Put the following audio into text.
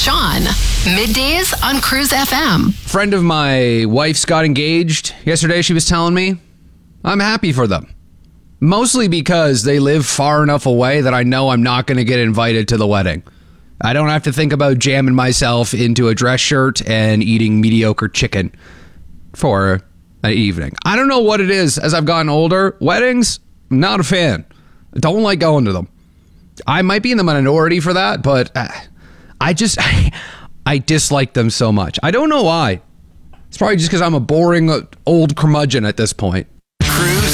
Sean. Middays on Cruise FM. Friend of my wife's got engaged yesterday. She was telling me I'm happy for them. Mostly because they live far enough away that I know I'm not going to get invited to the wedding. I don't have to think about jamming myself into a dress shirt and eating mediocre chicken for an evening. I don't know what it is as I've gotten older. Weddings, not a fan. Don't like going to them. I might be in the minority for that, but I dislike them so much. I don't know why. It's probably just because I'm a boring old curmudgeon at this point.